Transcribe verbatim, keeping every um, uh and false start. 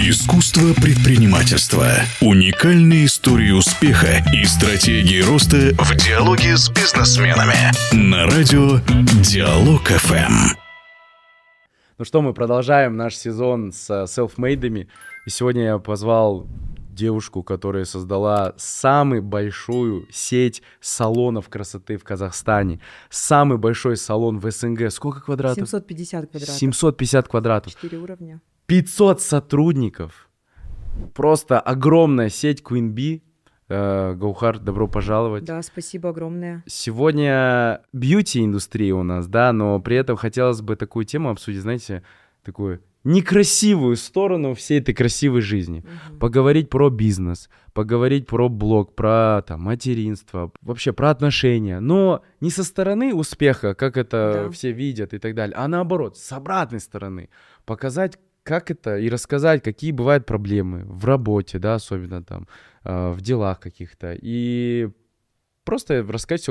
Искусство предпринимательства. Уникальные истории успеха и стратегии роста в диалоге с бизнесменами. На радио Диалог эф эм. Ну что, мы продолжаем наш сезон с селфмейдами. И сегодня я позвал девушку, которая создала самую большую сеть салонов красоты в Казахстане. Самый большой салон в эс эн гэ. Сколько квадратов? семьсот пятьдесят квадратов. семьсот пятьдесят квадратов. Четыре уровня. пятьсот сотрудников. Просто огромная сеть Queen Bee. Э, Гаухар, добро пожаловать. Да, спасибо огромное. Сегодня бьюти-индустрия у нас, да, но при этом хотелось бы такую тему обсудить, знаете, такую некрасивую сторону всей этой красивой жизни. Угу. Поговорить про бизнес, поговорить про блог, про там, материнство, вообще про отношения. Но не со стороны успеха, как это да. все видят и так далее, а наоборот, с обратной стороны. Показать, как это, и рассказать, какие бывают проблемы в работе, да, особенно там, э, в делах каких-то. И просто рассказать все